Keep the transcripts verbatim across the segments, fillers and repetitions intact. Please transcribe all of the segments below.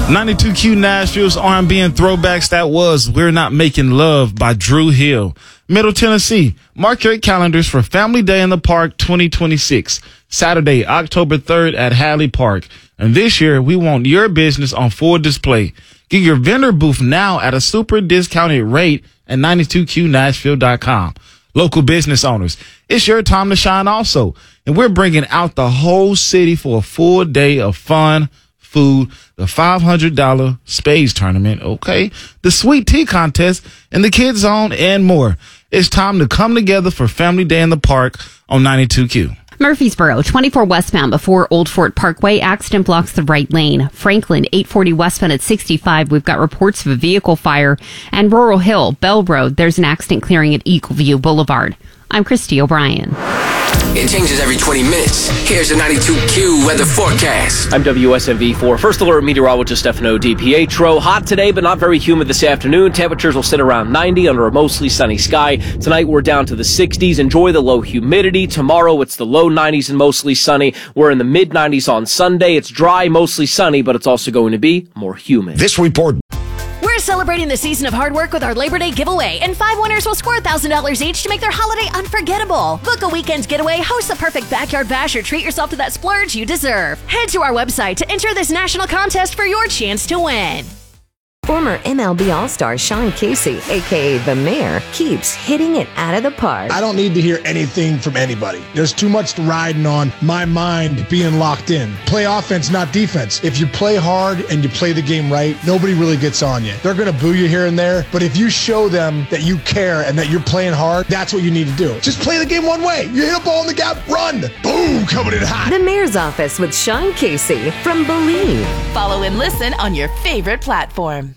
ninety-two Q Nashville's R and B and throwbacks. That was We're Not Making Love by Drew Hill. Middle Tennessee, mark your calendars for Family Day in the Park twenty twenty-six, Saturday, October third at Hadley Park. And this year, we want your business on full display. Get your vendor booth now at a super discounted rate at ninety-two Q Nashville dot com. Local business owners, it's your time to shine also. And we're bringing out the whole city for a full day of fun, food, the five hundred dollars Spades Tournament, okay, the Sweet Tea Contest, and the Kids Zone, and more. It's time to come together for Family Day in the Park on ninety-two Q. Murfreesboro, twenty-four westbound before Old Fort Parkway. Accident blocks the right lane. Franklin, eight forty westbound at sixty-five. We've got reports of a vehicle fire. And Rural Hill, Bell Road, there's an accident clearing at Eagleview Boulevard. I'm Christy O'Brien. It changes every twenty minutes. Here's the ninety-two Q weather forecast. I'm W S M V four First Alert meteorologist Stefano DiPietro. Hot today, but not very humid this afternoon. Temperatures will sit around ninety under a mostly sunny sky. Tonight, we're down to the sixties. Enjoy the low humidity. Tomorrow, it's the low nineties and mostly sunny. We're in the mid nineties on Sunday. It's dry, mostly sunny, but it's also going to be more humid. This report. We're celebrating the season of hard work with our Labor Day giveaway, and five winners will score one thousand dollars each to make their holiday unforgettable. Book a weekend getaway, host the perfect backyard bash, or treat yourself to that splurge you deserve. Head to our website to enter this national contest for your chance to win. Former M L B All-Star Sean Casey, a k a. The Mayor, keeps hitting it out of the park. I don't need to hear anything from anybody. There's too much riding on my mind being locked in. Play offense, not defense. If you play hard and you play the game right, nobody really gets on you. They're going to boo you here and there, but if you show them that you care and that you're playing hard, that's what you need to do. Just play the game one way. You hit a ball in the gap, run. Boom, coming in hot. The Mayor's Office with Sean Casey from Believe. Follow and listen on your favorite platform.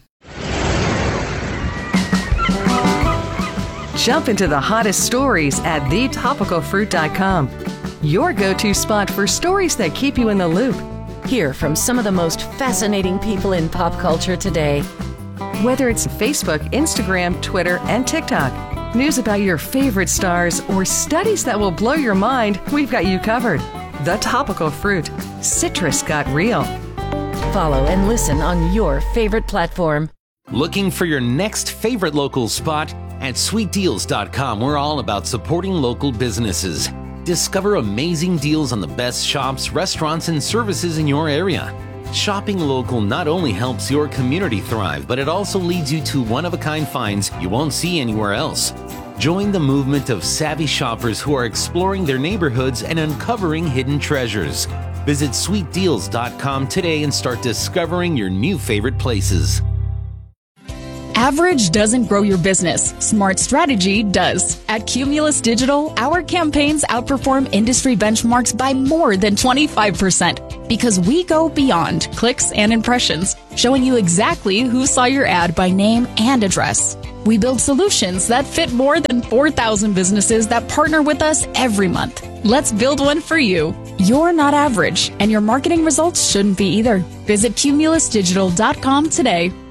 Jump into the hottest stories at the topical fruit dot com. Your go-to spot for stories that keep you in the loop. Hear from some of the most fascinating people in pop culture today. Whether it's Facebook, Instagram, Twitter, and TikTok, news about your favorite stars, or studies that will blow your mind, we've got you covered. The Topical Fruit. Citrus got real. Follow and listen on your favorite platform. Looking for your next favorite local spot? At sweet deals dot com, we're all about supporting local businesses. Discover amazing deals on the best shops, restaurants, and services in your area. Shopping local not only helps your community thrive, but it also leads you to one-of-a-kind finds you won't see anywhere else. Join the movement of savvy shoppers who are exploring their neighborhoods and uncovering hidden treasures. Visit sweet deals dot com today and start discovering your new favorite places. Average doesn't grow your business. Smart strategy does. At Cumulus Digital, our campaigns outperform industry benchmarks by more than twenty-five percent because we go beyond clicks and impressions, showing you exactly who saw your ad by name and address. We build solutions that fit more than four thousand businesses that partner with us every month. Let's build one for you. You're not average, and your marketing results shouldn't be either. Visit Cumulus Digital dot com today.